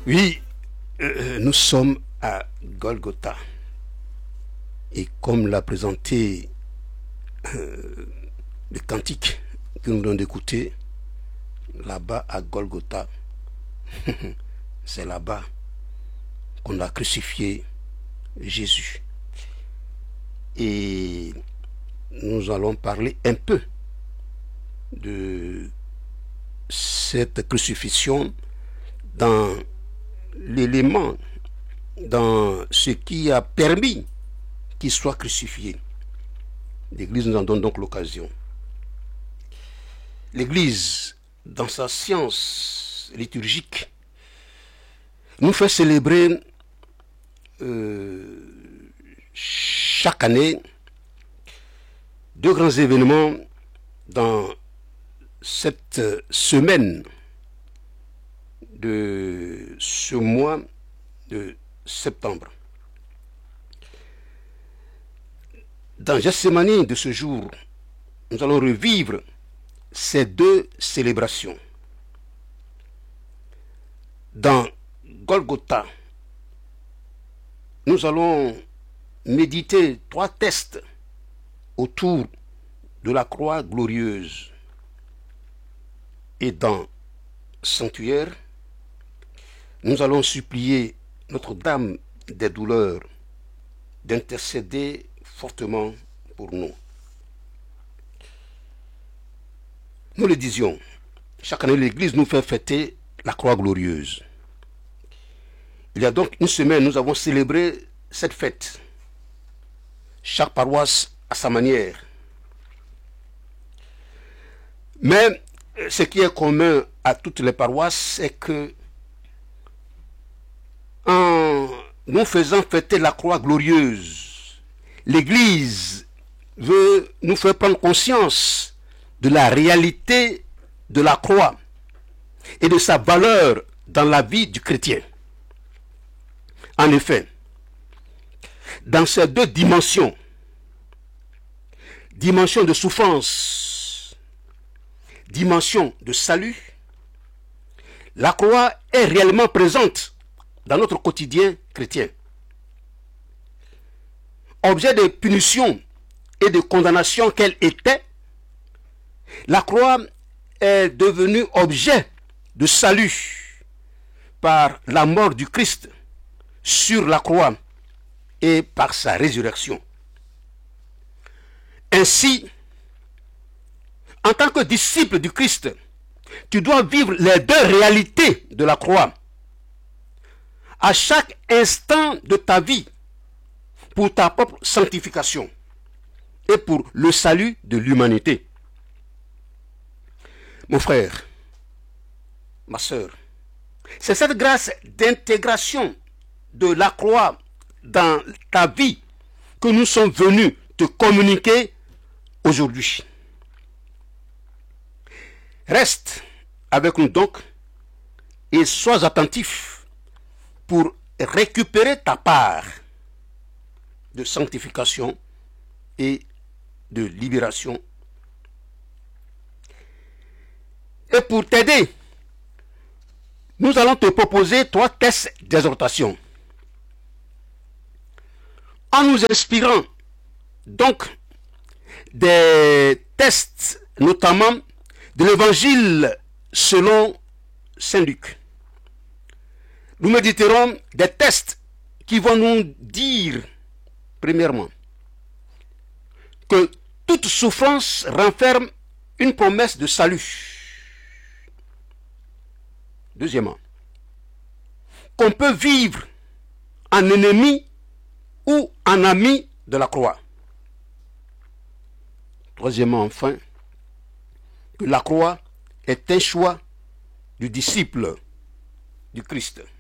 Oui, nous sommes à Golgotha. Et comme l'a présenté le cantique que nous venons d'écouter, là-bas à Golgotha, c'est là-bas qu'on a crucifié Jésus. Et nous allons parler un peu de cette crucifixion dans l'élément, dans ce qui a permis qu'il soit crucifié. L'Église nous en donne donc l'occasion. L'Église, dans sa science liturgique, nous fait célébrer chaque année deux grands événements dans cette semaine de ce mois de septembre. Dans Gethsémani de ce jour, nous allons revivre ces deux célébrations. Dans Golgotha, nous allons méditer trois textes autour de la croix glorieuse. Et dans Sanctuaire, nous allons supplier Notre-Dame des douleurs d'intercéder fortement pour nous. Nous le disions, chaque année l'Église nous fait fêter la croix glorieuse. Il y a donc une semaine, nous avons célébré cette fête. Chaque paroisse à sa manière. Mais ce qui est commun à toutes les paroisses, c'est que en nous faisant fêter la croix glorieuse, l'Église veut nous faire prendre conscience de la réalité de la croix et de sa valeur dans la vie du chrétien. En effet, dans ces deux dimensions, dimension de souffrance, dimension de salut, la croix est réellement présente dans notre quotidien chrétien. Objet de punition et de condamnation qu'elle était, la croix est devenue objet de salut par la mort du Christ sur la croix et par sa résurrection. Ainsi, en tant que disciple du Christ, tu dois vivre les deux réalités de la croix à chaque instant de ta vie pour ta propre sanctification et pour le salut de l'humanité. Mon frère, ma soeur, c'est cette grâce d'intégration de la croix dans ta vie que nous sommes venus te communiquer aujourd'hui. Reste avec nous donc et sois attentif pour récupérer ta part de sanctification et de libération. Et pour t'aider, nous allons te proposer trois tests d'exhortation. En nous inspirant donc des textes, notamment de l'évangile selon Saint Luc. Nous méditerons des textes qui vont nous dire, premièrement, que toute souffrance renferme une promesse de salut. Deuxièmement, qu'on peut vivre en ennemi ou en ami de la croix. Troisièmement, enfin, que la croix est un choix du disciple du Christ.